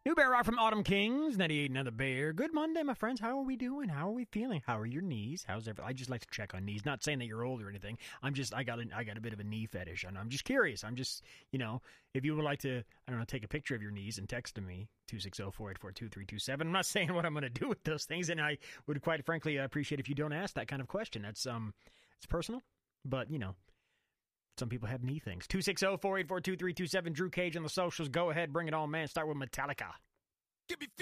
New Bear Rock from Autumn Kings, 98 Another Bear. Good Monday, my friends. How are we doing? How are we feeling? How are your knees? How's everything? I just like to check on knees. Not saying that you're old or anything. I got a bit of a knee fetish, and I'm just curious. I'm just, if you would like to, take a picture of your knees and text to me, 260-484-2327. I'm not saying what I'm going to do with those things, and I would quite frankly appreciate if you don't ask that kind of question. That's, it's personal, but, some people have knee things. 260-484-2327. Drew Cage on the socials. Go ahead, bring it on, man. Start with Metallica. Give me